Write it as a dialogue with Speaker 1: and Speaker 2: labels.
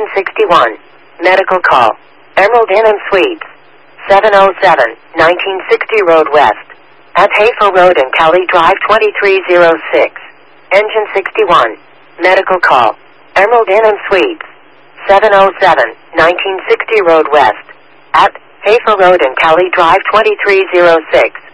Speaker 1: 61. Medical call. Emerald Inn and Suites. 707, 1960 Road West. At Hafer Road and Cali Drive 2306. Engine 61. Medical call. Emerald Inn and Suites. 707, 1960 Road West. At Hafer Road and Cali Drive 2306.